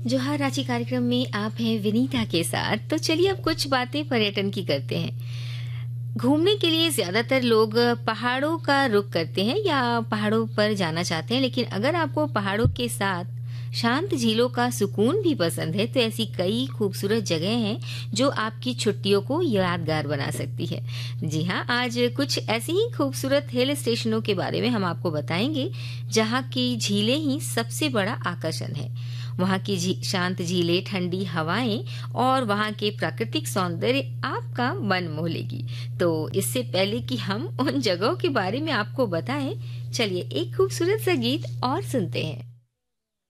जोहार रांची कार्यक्रम में आप हैं विनीता के साथ। तो चलिए अब कुछ बातें पर्यटन की करते हैं। घूमने के लिए ज्यादातर लोग पहाड़ों का रुख करते हैं या पहाड़ों पर जाना चाहते हैं, लेकिन अगर आपको पहाड़ों के साथ शांत झीलों का सुकून भी पसंद है तो ऐसी कई खूबसूरत जगह हैं जो आपकी छुट्टियों को यादगार बना सकती है। जी हाँ, आज कुछ ऐसे ही खूबसूरत हिल स्टेशनों के बारे में हम आपको बताएंगे जहाँ की झीलें ही सबसे बड़ा आकर्षण है। वहाँ की शांत झीलें, ठंडी हवाएं और वहाँ के प्राकृतिक सौंदर्य आपका मन मोह लेगी। तो इससे पहले कि हम उन जगहों के बारे में आपको बताएं, चलिए एक खूबसूरत सा गीत और सुनते हैं।